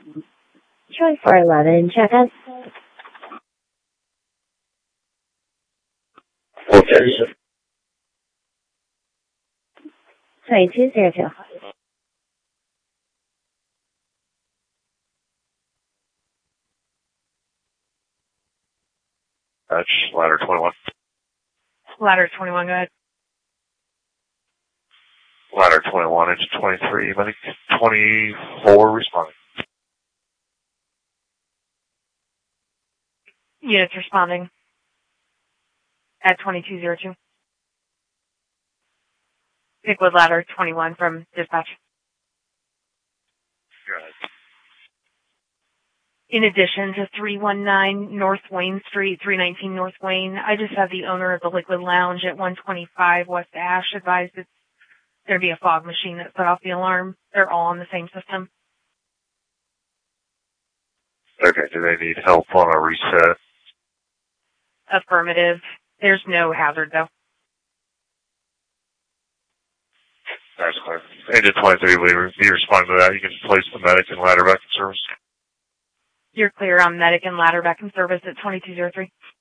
Troy 411, check us. Okay. 2202. That's ladder 21. Ladder 21, go ahead. Ladder 21, it's 23, medic 24 responding. Units responding at 2202. Pick with ladder 21 from dispatch. Go ahead. In addition to 319 North Wayne Street, 319 North Wayne, I just have the owner of the Liquid Lounge at 125 West Ash advised it's going to be a fog machine that set off the alarm. They're all on the same system. Okay, do they need help on a reset? Affirmative. There's no hazard, though. That's clear. Agent 23, will you respond to that? You can place the medic and ladder back in service. You're clear on medic and ladder back in service at 2203.